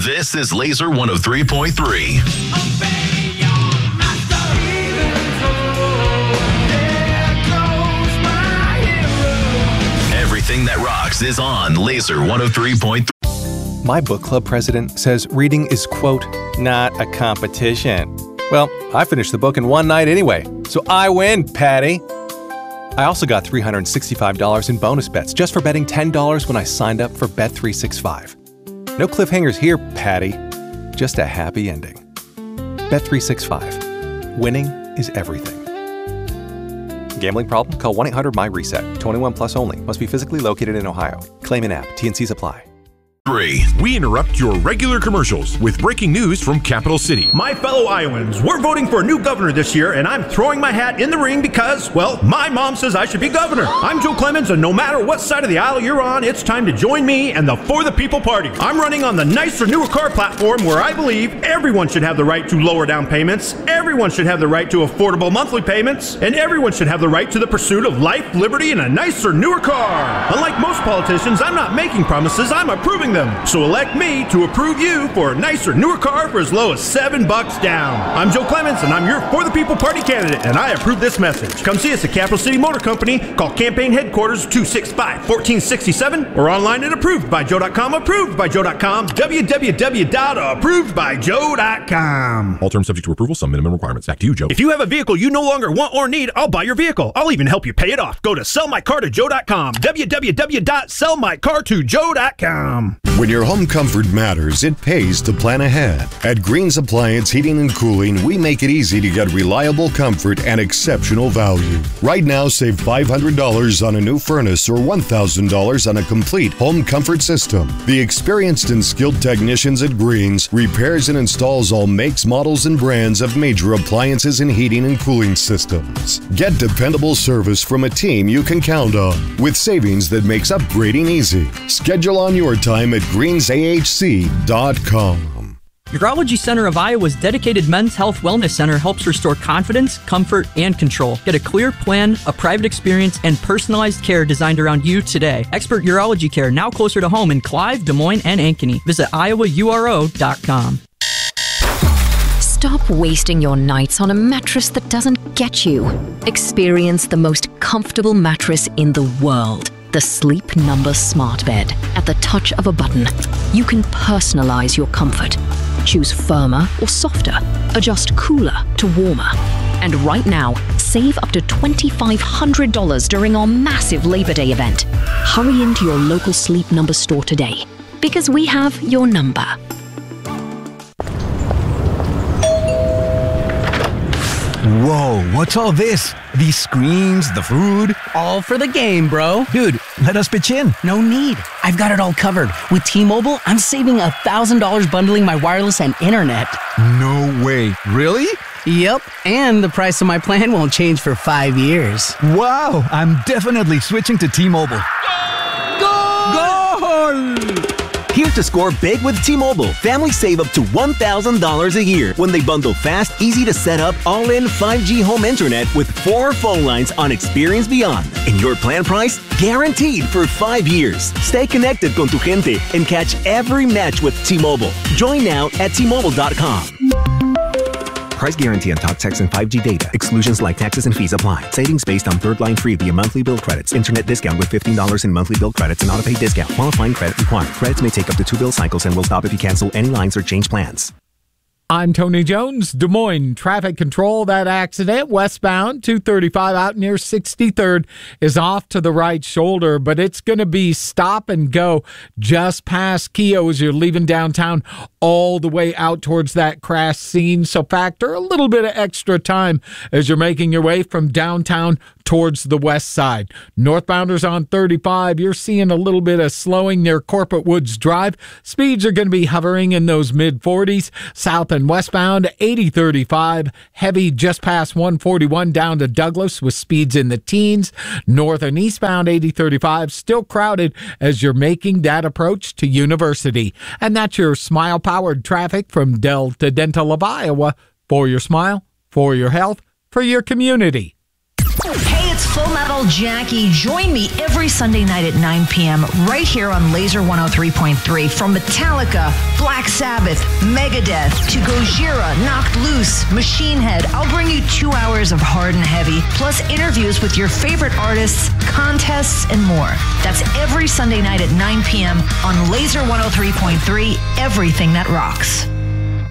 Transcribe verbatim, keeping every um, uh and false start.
This is Laser one oh three point three. Everything that rocks is on Laser one oh three point three. My book club president says reading is, quote, not a competition. Well, I finished the book in one night anyway, so I win, Patty. I also got three hundred sixty-five dollars in bonus bets just for betting ten dollars when I signed up for Bet three sixty-five. No cliffhangers here, Patty. Just a happy ending. Bet three sixty-five. Winning is everything. Gambling problem? Call one eight hundred my reset. twenty-one plus only. Must be physically located in Ohio. Claim in app. T N Cs apply. Three. We interrupt your regular commercials with breaking news from Capital City. My fellow Iowans, we're voting for a new governor this year, and I'm throwing my hat in the ring because, well, my mom says I should be governor. I'm Joe Clemens, and no matter what side of the aisle you're on, it's time to join me and the For the People Party. I'm running on the nicer, newer car platform where I believe everyone should have the right to lower down payments, everyone should have the right to affordable monthly payments, and everyone should have the right to the pursuit of life, liberty, and a nicer, newer car. Unlike most politicians, I'm not making promises, I'm approving them. So elect me to approve you for a nicer, newer car for as low as seven bucks down. I'm Joe Clemens, and I'm your For the People Party candidate, and I approve this message. Come see us at Capital City Motor Company. Call campaign headquarters two six five, one four six seven or online at approved by joe dot com. approved by joe dot com. w w w dot approved by joe dot com. All terms subject to approval, some minimum requirements. Back to you, Joe. If you have a vehicle you no longer want or need, I'll buy your vehicle. I'll even help you pay it off. Go to sell my car to joe dot com. w w w dot sell my car to joe dot com. When your home comfort matters, it pays to plan ahead. At Green's Appliance Heating and Cooling, we make it easy to get reliable comfort and exceptional value. Right now, save five hundred dollars on a new furnace or one thousand dollars on a complete home comfort system. The experienced and skilled technicians at Green's repairs and installs all makes, models, and brands of major appliances and heating and cooling systems. Get dependable service from a team you can count on with savings that makes upgrading easy. Schedule on your time at greens a h c dot com. Urology Center of Iowa's dedicated men's health wellness center helps restore confidence, comfort, and control. Get a clear plan, a private experience, and personalized care designed around you today. Expert urology care now closer to home in Clive, Des Moines, and Ankeny. Visit iowa u r o dot com. Stop wasting your nights on a mattress that doesn't get you. Experience the most comfortable mattress in the world. The Sleep Number Smart Bed. At the touch of a button, you can personalize your comfort. Choose firmer or softer. Adjust cooler to warmer. And right now, save up to two thousand five hundred dollars during our massive Labor Day event. Hurry into your local Sleep Number store today, because we have your number. Whoa, what's all this? These screens, the food? All for the game, bro. Dude, let us pitch in. No need. I've got it all covered. With T-Mobile, I'm saving one thousand dollars bundling my wireless and internet. No way. Really? Yep, and the price of my plan won't change for five years. Wow, I'm definitely switching to T-Mobile. Goal! Goal! Here to score big with T-Mobile. Families save up to one thousand dollars a year when they bundle fast, easy to set up, all-in five G home internet with four phone lines on Experience Beyond. And your plan price? Guaranteed for five years. Stay connected con tu gente and catch every match with T-Mobile. Join now at T Mobile dot com. Price guarantee on talk, text, and five G data. Exclusions like taxes and fees apply. Savings based on third line free via monthly bill credits. Internet discount with fifteen dollars in monthly bill credits and auto-pay discount. Qualifying credit required. Credits may take up to two bill cycles and will stop if you cancel any lines or change plans. I'm Tony Jones, Des Moines Traffic Control. That accident westbound two thirty-five out near sixty-third is off to the right shoulder, but it's going to be stop and go just past Keogh as you're leaving downtown all the way out towards that crash scene. So factor a little bit of extra time as you're making your way from downtown towards the west side. Northbounders on thirty-five, you're seeing a little bit of slowing near Corporate Woods Drive. Speeds are going to be hovering in those mid forties. South and westbound, eighty thirty-five, heavy just past one forty-one down to Douglas with speeds in the teens. North and eastbound, eighty thirty-five, still crowded as you're making that approach to University. And that's your smile-powered traffic from Delta Dental of Iowa. For your smile, for your health, for your community. Hey, it's It's Full Metal Jackie. Join me every Sunday night at nine p.m. right here on Laser one oh three point three. From Metallica, Black Sabbath, Megadeth, to Gojira, Knocked Loose, Machine Head. I'll bring you two hours of hard and heavy, plus interviews with your favorite artists, contests, and more. That's every Sunday night at nine p.m. on Laser one oh three point three, everything that rocks.